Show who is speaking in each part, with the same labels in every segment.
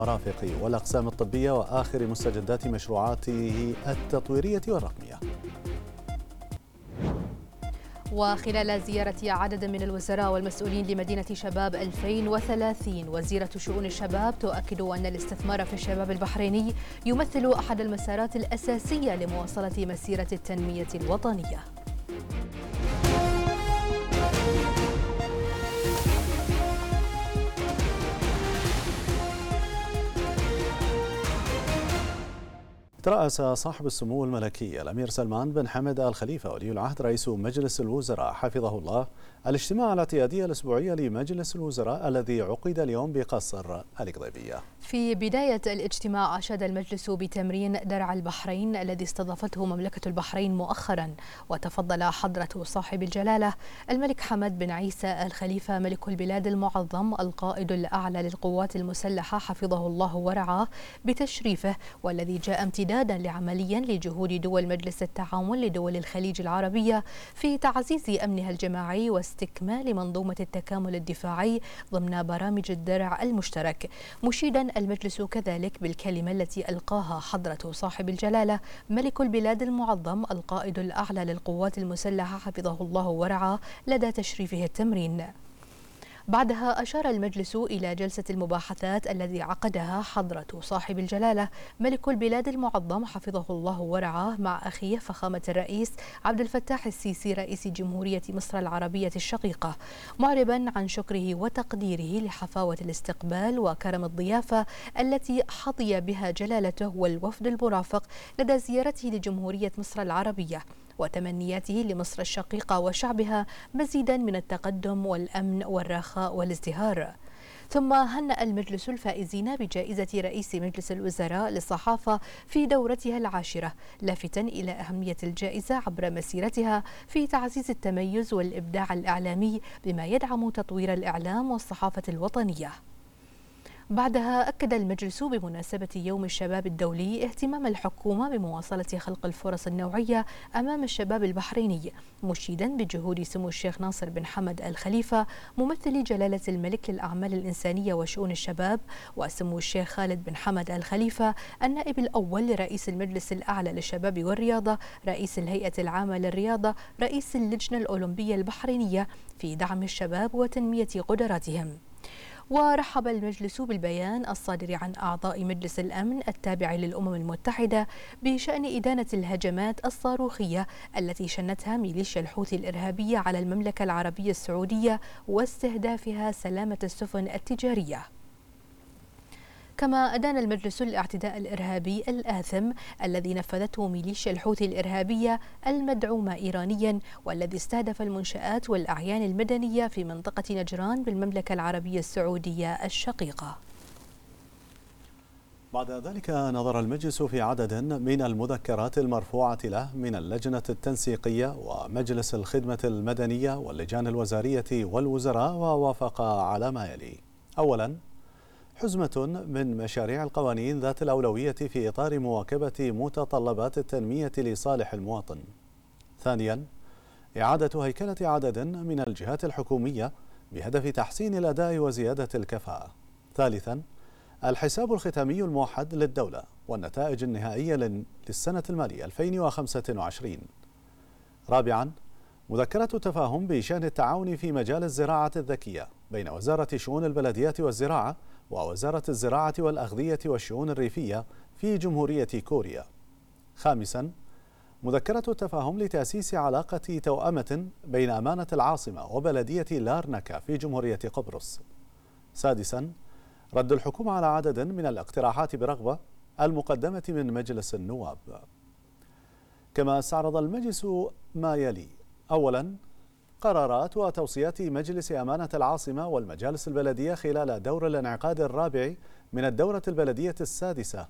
Speaker 1: المرافق والأقسام الطبية وآخر مستجدات مشروعاته التطويرية والرقمية.
Speaker 2: وخلال زيارة عدد من الوزراء والمسؤولين لمدينة شباب 2030، وزيرة شؤون الشباب تؤكد أن الاستثمار في الشباب البحريني يمثل أحد المسارات الأساسية لمواصلة مسيرة التنمية الوطنية.
Speaker 1: ترأس صاحب السمو الملكي الأمير سلمان بن حمد آل خليفة ولي العهد رئيس مجلس الوزراء حفظه الله الاجتماع الاعتيادي الأسبوعي لمجلس الوزراء الذي عقد اليوم بقصر القضيبية.
Speaker 2: في بداية الاجتماع أشاد المجلس بتمرين درع البحرين الذي استضافته مملكة البحرين مؤخرا، وتفضل حضرة صاحب الجلالة الملك حمد بن عيسى آل خليفة ملك البلاد المعظم القائد الأعلى للقوات المسلحة حفظه الله ورعاه بتشريفه، والذي جاء امتدادا لعمليا لجهود دول مجلس التعاون لدول الخليج العربية في تعزيز أمنها الجماعي واستكمال منظومة التكامل الدفاعي ضمن برامج الدرع المشترك، مشيدا المجلس كذلك بالكلمة التي ألقاها حضرة صاحب الجلالة ملك البلاد المعظم القائد الأعلى للقوات المسلحة حفظه الله ورعاه لدى تشريفه التمرين. بعدها أشار المجلس إلى جلسة المباحثات الذي عقدها حضرة صاحب الجلالة ملك البلاد المعظم حفظه الله ورعاه مع أخيه فخامة الرئيس عبد الفتاح السيسي رئيس جمهورية مصر العربية الشقيقة، معربا عن شكره وتقديره لحفاوة الاستقبال وكرم الضيافة التي حظي بها جلالته والوفد المرافق لدى زيارته لجمهورية مصر العربية، وتمنياته لمصر الشقيقة وشعبها مزيدا من التقدم والأمن والرخاء والازدهار. ثم هنأ المجلس الفائزين بجائزة رئيس مجلس الوزراء للصحافة في دورتها 10، لافتا إلى أهمية الجائزة عبر مسيرتها في تعزيز التميز والإبداع الإعلامي بما يدعم تطوير الإعلام والصحافة الوطنية. بعدها أكد المجلس بمناسبة يوم الشباب الدولي اهتمام الحكومة بمواصلة خلق الفرص النوعية أمام الشباب البحريني، مشيدا بجهود سمو الشيخ ناصر بن حمد آل خليفة ممثل جلالة الملك للأعمال الإنسانية وشؤون الشباب، وسمو الشيخ خالد بن حمد آل خليفة النائب الأول لرئيس المجلس الأعلى للشباب والرياضة رئيس الهيئة العامة للرياضة رئيس اللجنة الأولمبية البحرينية في دعم الشباب وتنمية قدراتهم. ورحب المجلس بالبيان الصادر عن أعضاء مجلس الأمن التابع للأمم المتحدة بشأن إدانة الهجمات الصاروخية التي شنتها ميليشيا الحوثي الإرهابية على المملكة العربية السعودية واستهدافها سلامة السفن التجارية. كما أدان المجلس الاعتداء الإرهابي الآثم الذي نفذته ميليشيا الحوثي الإرهابية المدعومة إيرانيا، والذي استهدف المنشآت والأعيان المدنية في منطقة نجران بالمملكة العربية السعودية الشقيقة.
Speaker 1: بعد ذلك نظر المجلس في عدد من المذكرات المرفوعة له من اللجنة التنسيقية ومجلس الخدمة المدنية واللجان الوزارية والوزراء، ووافق على ما يلي: أولا، حزمة من مشاريع القوانين ذات الأولوية في إطار مواكبة متطلبات التنمية لصالح المواطن. ثانيا، إعادة هيكلة عدد من الجهات الحكومية بهدف تحسين الأداء وزيادة الكفاءة. ثالثا، الحساب الختامي الموحد للدولة والنتائج النهائية للسنة المالية 2025. رابعا، مذكرة تفاهم بشأن التعاون في مجال الزراعة الذكية بين وزارة شؤون البلديات والزراعة ووزارة الزراعة والأغذية والشؤون الريفية في جمهورية كوريا. خامسا، مذكرة تفاهم لتأسيس علاقة توأمة بين أمانة العاصمة وبلدية لارنكا في جمهورية قبرص. سادسا، رد الحكومة على عدد من الاقتراحات برغبة المقدمة من مجلس النواب. كما استعرض المجلس ما يلي: أولا، قرارات وتوصيات مجلس أمانة العاصمة والمجالس البلدية خلال دور الانعقاد الرابع من الدورة البلدية السادسة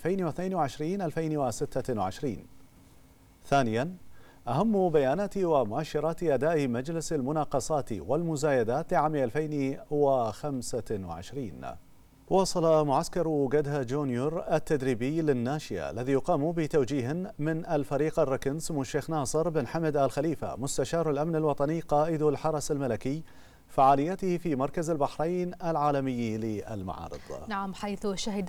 Speaker 1: 2022-2026. ثانيا، أهم بيانات ومؤشرات أداء مجلس المناقصات والمزايدات لعام 2025. واصل معسكر قدها جونيور التدريبي للناشئة الذي يقام بتوجيه من الفريق الركن سمو الشيخ ناصر بن حمد آل خليفة مستشار الأمن الوطني قائد الحرس الملكي فعاليته في مركز البحرين العالمي للمعارض.
Speaker 2: نعم، حيث شهد